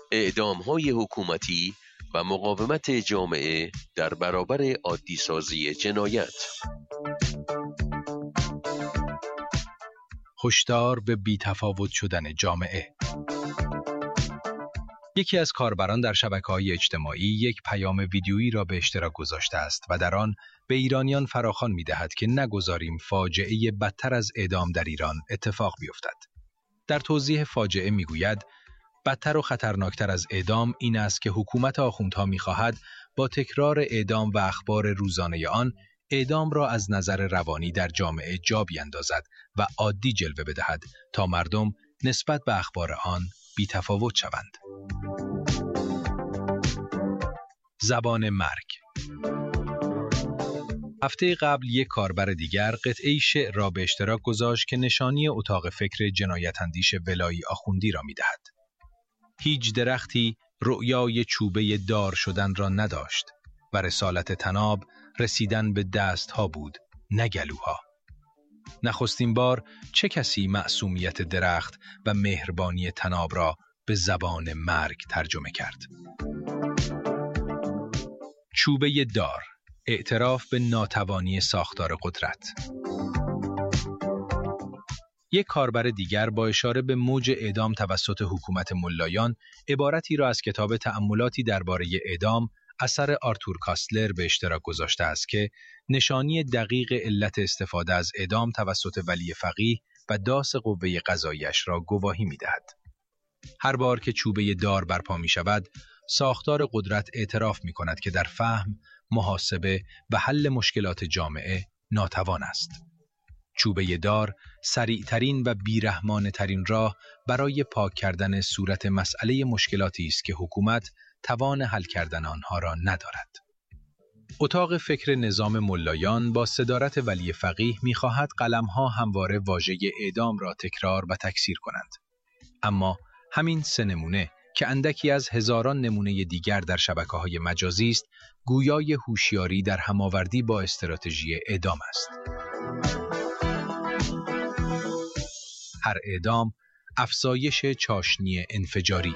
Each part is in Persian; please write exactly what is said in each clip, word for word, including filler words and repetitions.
اعدام‌های حکومتی و مقاومت جامعه در برابر عادی‌سازی جنایت. هشدار به بی‌تفاوت شدن جامعه. یکی از کاربران در شبکه‌های اجتماعی یک پیام ویدیویی را به اشتراک گذاشته است و در آن به ایرانیان فراخوان می‌دهد که نگذاریم فاجعه بدتر از اعدام در ایران اتفاق بیفتد. در توضیح فاجعه می‌گوید بدتر و خطرناکتر از اعدام این است که حکومت آخوندها می‌خواهد با تکرار اعدام و اخبار روزانه آن اعدام را از نظر روانی در جامعه جا بیندازد و عادی جلوه بدهد تا مردم نسبت به اخبار آن بی‌تفاوت شوند. زبان مرگ. هفته قبل یک کاربر دیگر قطعه‌ای شعر را به اشتراک گذاشت که نشانی اتاق فکر جنایت اندیش ولایی آخوندی را می‌دهد. هیچ درختی رؤیای چوبه دار شدن را نداشت و رسالت طناب رسیدن به دستها بود، نه گلوها. نخستین بار چه کسی معصومیت درخت و مهربانی طناب را به زبان مرگ ترجمه کرد؟ چوبه دار، اعتراف به ناتوانی ساختار قدرت. یک کاربر دیگر با اشاره به موج اعدام توسط حکومت ملایان عبارتی را از کتاب تأملاتی درباره اعدام اثر آرتور کاستلر به اشتراک گذاشته است که نشانی دقیق علت استفاده از اعدام توسط ولی فقیه و داس قوه قضاییش را گواهی می‌دهد. هر بار که چوبه دار برپا می‌شود، ساختار قدرت اعتراف می‌کند که در فهم، محاسبه و حل مشکلات جامعه ناتوان است. چوبه دار سریعترین و بیرحمانه ترین راه برای پاک کردن صورت مسئله مشکلاتی است که حکومت توان حل کردن آنها را ندارد. اتاق فکر نظام ملایان با صدارت ولی فقیه می‌خواهد قلم‌ها همواره واژه اعدام را تکرار و تکثیر کنند. اما همین سه نمونه که اندکی از هزاران نمونه دیگر در شبکه‌های مجازی است، گویای هوشیاری در هماوردی با استراتژی اعدام است. هر اعدام افزایش چاشنی انفجاری.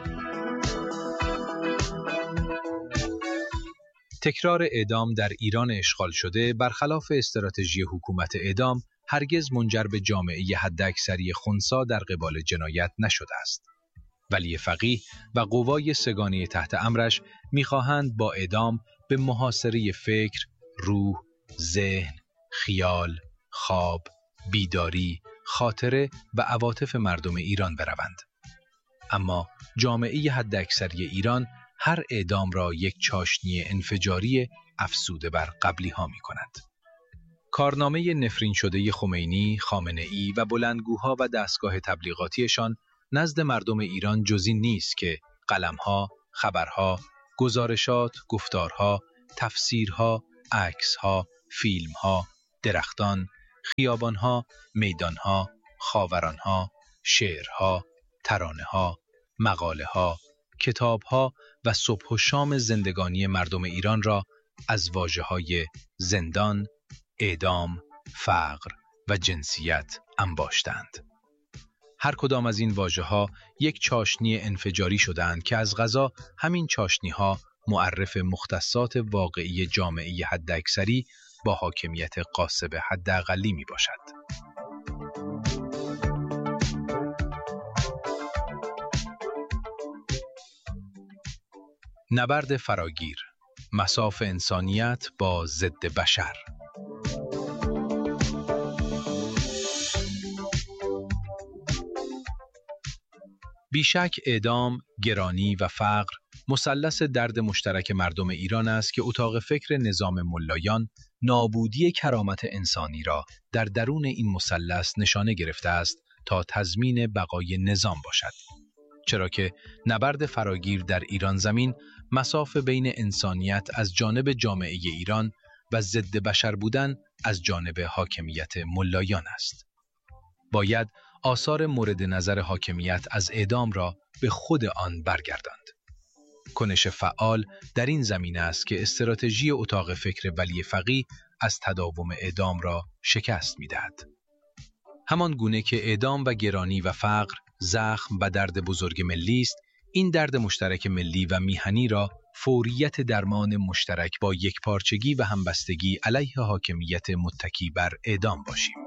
تکرار اعدام در ایران اشغال شده برخلاف استراتژی حکومت اعدام هرگز منجر به جامعه حداکثری خنثی در قبال جنایت نشده است. ولی فقیه و قوای سگانه تحت امرش می‌خواهند با اعدام به محاصره فکر، روح، ذهن، خیال، خواب، بیداری، خاطره و عواطف مردم ایران بروند. اما جامعه حداکثری ایران هر اعدام را یک چاشنی انفجاری افزوده بر قبلی ها می کند. کارنامه نفرین شده خمینی، خامنه‌ای و بلندگوها و دستگاه تبلیغاتیشان نزد مردم ایران جزی نیست که قلمها، خبرها، گزارشات، گفتارها، تفسیرها، عکسها، فیلمها، درختان، خیابانها، میدانها، خاورانها، شعرها، ترانه‌ها، مقاله‌ها، کتاب‌ها و صبح و شام زندگانی مردم ایران را از واژه‌های زندان، اعدام، فقر و جنسیت انباشتند. هر کدام از این واژه‌ها یک چاشنی انفجاری شدند که از قضا همین چاشنی‌ها معرف مختصات واقعی جامعه حداکثری با حاکمیت غاصب حداقلی میباشد. نبرد فراگیر، مصاف انسانیت با ضد بشر. بیشک اعدام، گرانی و فقر مثلث درد مشترک مردم ایران است که اتاق فکر نظام ملایان نابودی کرامت انسانی را در درون این مثلث نشانه گرفته است تا تضمین بقای نظام باشد. چرا که نبرد فراگیر در ایران زمین مصاف بین انسانیت از جانب جامعه ایران و ضد بشر بودن از جانب حاکمیت ملایان است. باید آثار مورد نظر حاکمیت از اعدام را به خود آن برگرداند. کنش فعال در این زمینه است که استراتژی اتاق فکر ولی فقیه از تداوم اعدام را شکست می‌دهد. همان گونه که اعدام و گرانی و فقر زخم و درد بزرگ ملی است، این درد مشترک ملی و میهنی را فوریت درمان مشترک با یکپارچگی و همبستگی علیه حاکمیت متکی بر اعدام باشیم.